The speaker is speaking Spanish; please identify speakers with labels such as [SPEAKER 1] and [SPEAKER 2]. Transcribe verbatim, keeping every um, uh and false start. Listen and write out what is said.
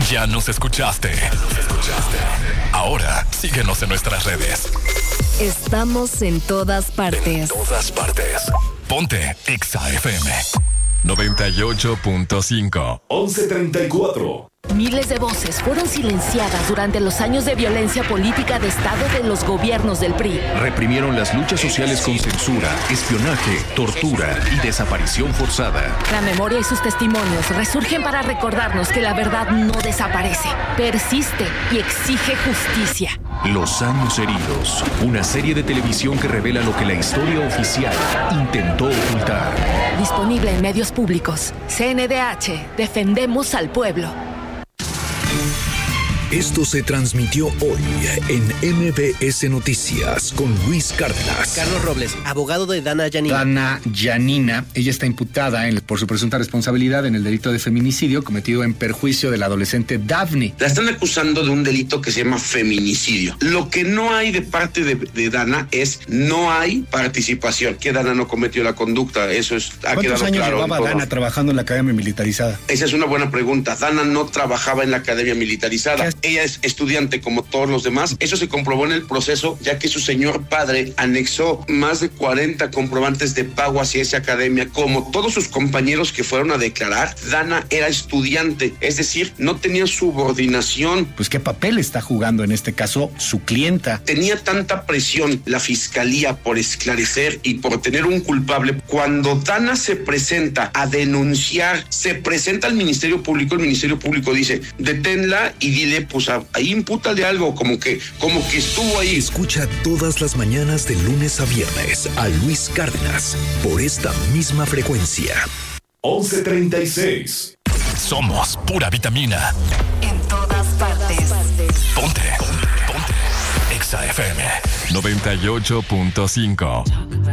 [SPEAKER 1] Ya nos escuchaste. Ahora síguenos en nuestras redes.
[SPEAKER 2] Estamos en todas partes.
[SPEAKER 1] En todas partes. Ponte Exa F M noventa y ocho punto cinco.
[SPEAKER 3] once treinta y cuatro.
[SPEAKER 2] Miles de voces fueron silenciadas durante los años de violencia política de Estado de los gobiernos del P R I.
[SPEAKER 4] Reprimieron las luchas sociales con censura, espionaje, tortura y desaparición forzada.
[SPEAKER 2] La memoria y sus testimonios resurgen para recordarnos que la verdad no desaparece, persiste y exige justicia.
[SPEAKER 4] Los años heridos, una serie de televisión que revela lo que la historia oficial intentó ocultar.
[SPEAKER 2] Disponible en medios públicos. C N D H, defendemos al pueblo.
[SPEAKER 5] Esto se transmitió hoy en M B S Noticias con Luis Cárdenas.
[SPEAKER 6] Carlos Robles, abogado de Dana Yanina.
[SPEAKER 7] Dana Yanina, ella está imputada en, por su presunta responsabilidad en el delito de feminicidio cometido en perjuicio de la adolescente Daphne.
[SPEAKER 8] La están acusando de un delito que se llama feminicidio. Lo que no hay de parte de, de Dana es no hay participación, que Dana no cometió la conducta. Eso es, ha quedado claro.
[SPEAKER 7] ¿Cuántos años llevaba Dana trabajando en la academia militarizada?
[SPEAKER 8] Esa es una buena pregunta. Dana no trabajaba en la academia militarizada. Ella es estudiante como todos los demás. Eso se comprobó en el proceso, ya que su señor padre anexó más de cuarenta comprobantes de pago hacia esa academia. Como todos sus compañeros que fueron a declarar, Dana era estudiante, es decir, no tenía subordinación.
[SPEAKER 7] Pues ¿qué papel está jugando en este caso su clienta?
[SPEAKER 8] Tenía tanta presión la fiscalía por esclarecer y por tener un culpable. Cuando Dana se presenta a denunciar, se presenta al Ministerio Público, el Ministerio Público dice, deténla y dile, pues a ahí impútale algo, como que, como que estuvo ahí.
[SPEAKER 5] Escucha todas las mañanas de lunes a viernes a Luis Cárdenas por esta misma frecuencia.
[SPEAKER 3] once treinta y seis.
[SPEAKER 1] Somos pura vitamina.
[SPEAKER 2] En todas partes.
[SPEAKER 1] Ponte, ponte, ponte. Exa F M noventa y ocho punto cinco.